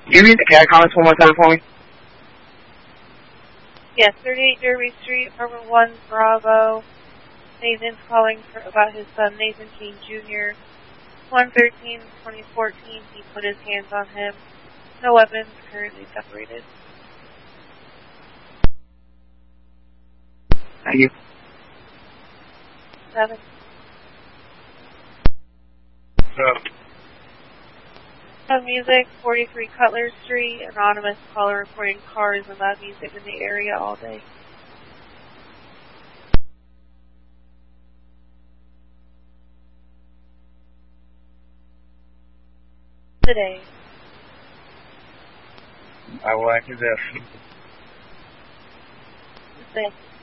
Can you read the CAD comments one more time for me? Yes, 38 Derby Street, apartment 1, Bravo. Nathan's calling about his son, Nathan King Jr. 1/13/2014, he put his hands on him. No weapons, currently separated. Thank you. 7. Loud music, 43 Cutler Street. Anonymous caller reporting cars and loud music in the area all day. Today. I will accusation. Today.